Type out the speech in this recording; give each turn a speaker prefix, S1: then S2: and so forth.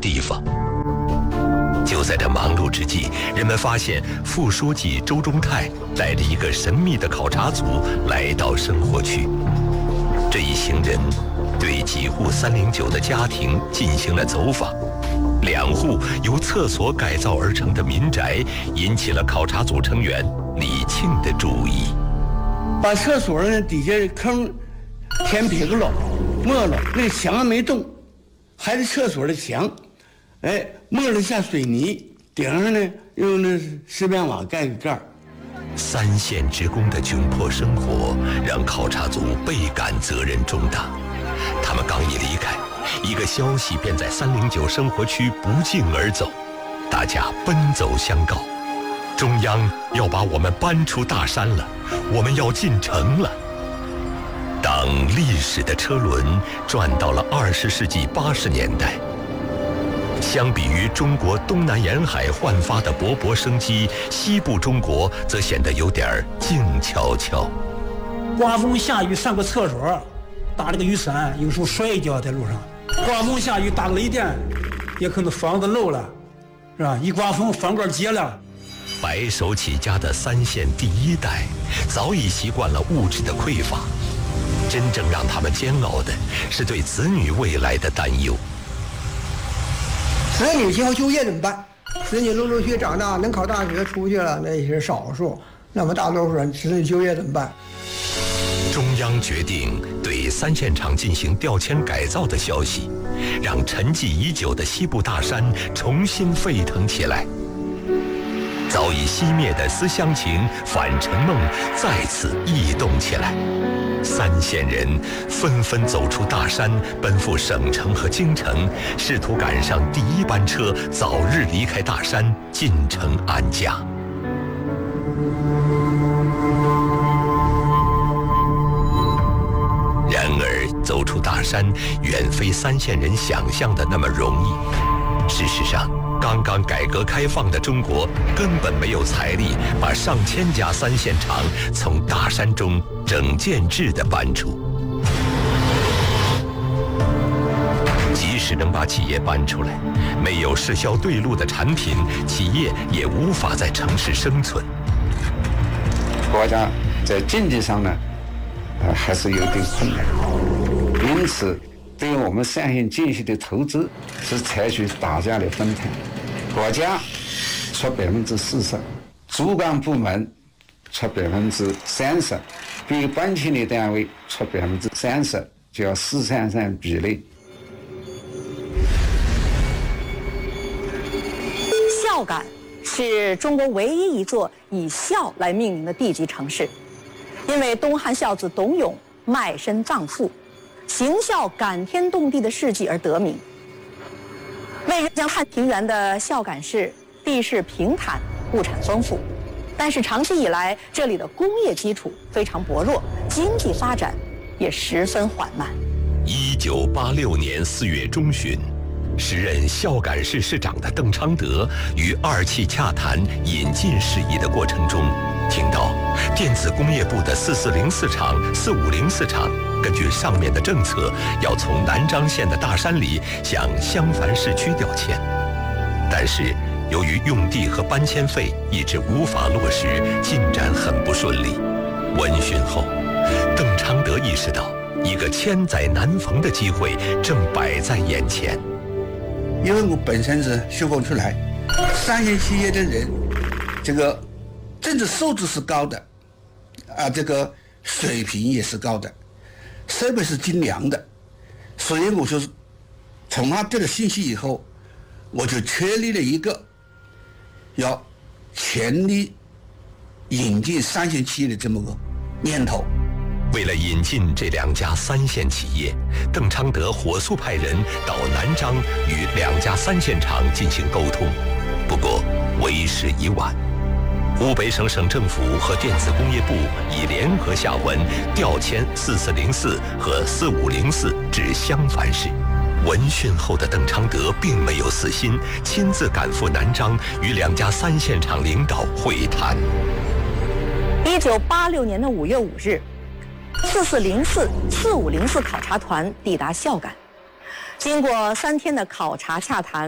S1: 地方。就在这忙碌之际，人们发现副书记周忠泰带着一个神秘的考察组来到生活区。这一行人对几户309的家庭进行了走访，2户由厕所改造而成的民宅引起了考察组成员李庆的注意。
S2: 把厕所呢底下坑填平了，没了，那墙没动，还是厕所的墙，抹了下水泥，顶上呢用那石板瓦盖个盖儿。
S1: 3线职工的窘迫生活让考察组倍感责任重大。他们刚一离开，一个消息便在309生活区不胫而走，大家奔走相告：中央要把我们搬出大山了，我们要进城了。当历史的车轮转到了20世纪80年代，相比于中国东南沿海焕发的勃勃生机，西部中国则显得有点静悄悄。
S3: 刮风下雨上个厕所，打了个雨伞，有时候摔一跤在路上。刮风下雨打个雷电，也可能房子漏了，是吧？一刮风房管结了。
S1: 白手起家的3线第1代早已习惯了物质的匮乏，真正让他们煎熬的是对子女未来的担忧。
S4: 子女今后就业怎么办？子女陆续长大，能考大学出去了，那也是少数。那么大多数人子女就业怎么办？
S1: 中央决定对3线厂进行调迁改造的消息，让沉寂已久的西部大山重新沸腾起来。早已熄灭的思乡情、返程梦再次异动起来。3线人纷纷走出大山，奔赴省城和京城，试图赶上第1班车，早日离开大山，进城安家。然而，走出大山远非3线人想象的那么容易。事实上，刚刚改革开放的中国根本没有财力把上千家3线厂从大山中整建制地搬出。即使能把企业搬出来，没有市销对路的产品，企业也无法在城市生存。
S5: 国家在经济上呢，还是有点困难，因此对于我们3线建设的投资是采取大家的分摊，国家出40%，主管部门出30%，对搬迁的单位出30%，叫4-3-3比例。
S6: 孝感是中国唯一一座以孝来命名的地级城市，因为东汉孝子董永卖身葬父，行孝感天动地的事迹而得名。位于江汉平原的孝感市，地势平坦，物产丰富，但是长期以来，这里的工业基础非常薄弱，经济发展也十分缓慢。
S1: 1986年4月中旬，时任孝感市市长的邓昌德与2汽洽谈引进事宜的过程中，听到电子工业部的4404厂、4504厂根据上面的政策，要从南漳县的大山里向襄樊市区调迁，但是由于用地和搬迁费一直无法落实，进展很不顺利。闻讯后，邓昌德意识到一个千载难逢的机会正摆在眼前。
S2: 因为我本身是修工出来，3线企业的人，这个政治素质是高的，这个水平也是高的，设备是精良的，所以我就是从他得了信息以后，我就确立了一个要全力引进3线企业的这么个念头。
S1: 为了引进这2家3线企业，邓昌德火速派人到南漳与2家3线厂进行沟通，不过为时已晚。湖北省省政府和电子工业部已联合下文调迁4404和4504至襄樊市。闻讯后的邓昌德并没有死心，亲自赶赴南漳与2家3线厂领导会谈。
S6: 1986年的5月5日，4404、4504考察团抵达孝感，经过3天的考察洽谈。